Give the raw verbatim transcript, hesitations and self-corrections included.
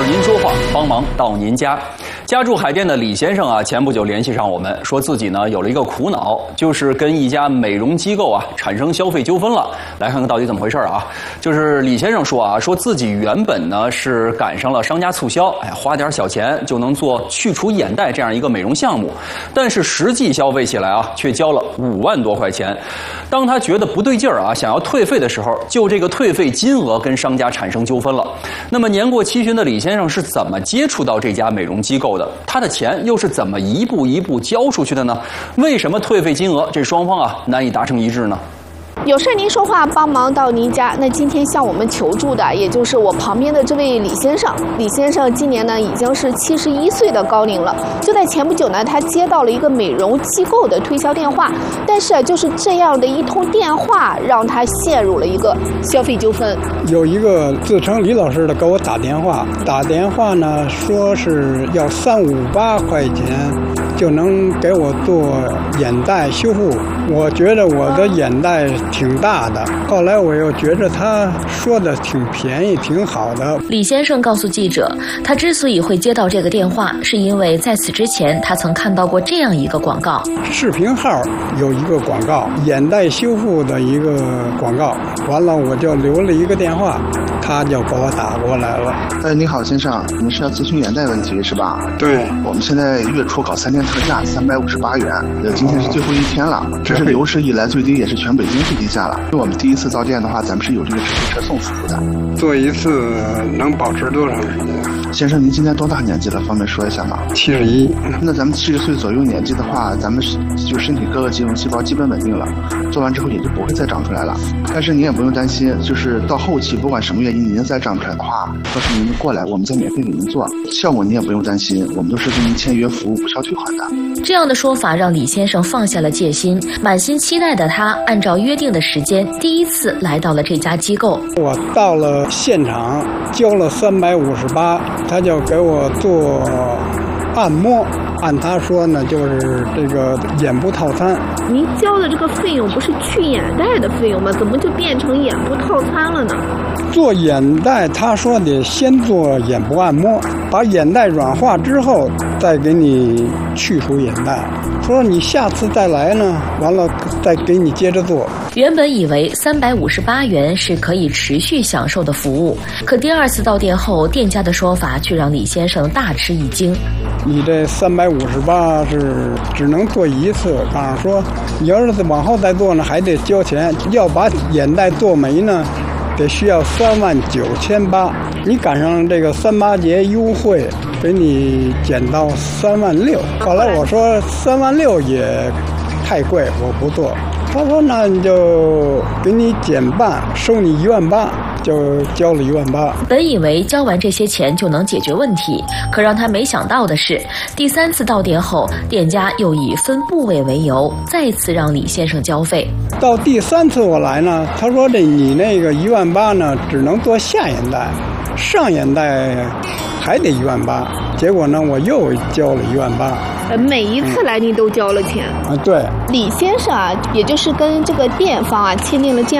儿您说话，帮忙到您家。家住海淀的李先生啊，前不久联系上我们，说自己呢有了一个苦恼，就是跟一家美容机构啊产生消费纠纷了。来看看到底怎么回事啊？就是李先生说啊，说自己原本呢是赶上了商家促销，哎，花点小钱就能做去除眼袋这样一个美容项目，但是实际消费起来啊，却交了五万多块钱。当他觉得不对劲儿啊，想要退费的时候，就这个退费金额跟商家产生纠纷了。那么年过七旬的李先生是怎么接触到这家美容机构的？他的钱又是怎么一步一步交出去的呢？为什么退费金额这双方啊难以达成一致呢？ 有事您说话，帮忙到您家。那今天向我们求助的，也就是我旁边的这位李先生。李先生今年呢已经是七十一岁的高龄了。就在前不久呢，他接到了一个美容机构的推销电话，但是就是这样的一通电话，让他陷入了一个消费纠纷。 有一个自称李老师的给我打电话，打电话呢说是要三五八块钱就能给我做眼袋修复。我觉得我的眼袋挺大的，后来我又觉得他说的挺便宜挺好的。 李先生告诉记者，他之所以会接到这个电话，是因为在此之前他曾看到过这样一个广告， 视频号有一个广告，眼袋修复的一个广告，完了我就留了一个电话，他就给我打过来了。 哎，你好先生，你是要咨询眼袋问题是吧？ 对， 我们现在月初搞三天特价，三百五十八元，呃，今天是最后一天了，这是有史以来最低，也是全北京最低价了。我们第一次到店的话，咱们是有这个直飞车送服务的。 做一次能保持多长时间？ 先生，您今年多大年纪了？方便说一下吗？ 七十一。 那咱们七十岁左右年纪的话，咱们就身体各个肌肉细胞基本稳定了，做完之后也就不会再长出来了。但是您也不用担心，就是到后期不管什么原因您再长出来的话，到时候您过来，我们再免费给您做，效果您也不用担心，我们都是跟您签约服务不需要退款的。 这样的说法让李先生放下了戒心，满心期待的他按照约定的时间第一次来到了这家机构。 我到了现场交了三百五十八，他就给我做按摩，按他说呢就是这个眼部套餐。 您交的这个费用不是去眼袋的费用吗？怎么就变成眼部套餐了呢？ 做眼袋他说得先做眼部按摩，把眼袋软化之后再给你去除眼袋，说你下次再来呢，完了再给你接着做。 原本以为三百五十八元是可以持续享受的服务，可第二次到店后，店家的说法却让李先生大吃一惊。 你这三百五十八是只能做一次，告诉说你要是往后再做呢，还得交钱，要把眼袋做没呢，得需要三万九千八。你赶上这个三八节优惠，给你减到三万六。后来我说三万六也太贵，我不做。他说那你就给你减半，收你一万八。就交了一万八。 本以为交完这些钱就能解决问题，可让他没想到的是，第三次到店后，店家又以分部位为由，再次让李先生交费。 到第三次我来呢，他说这你那个一万八呢，只能做下眼袋，上眼袋还得一万八。结果呢，我又交了一万八。 呃，每一次来您都交了钱。 啊，对。 李先生啊，也就是跟这个店方啊签订了这样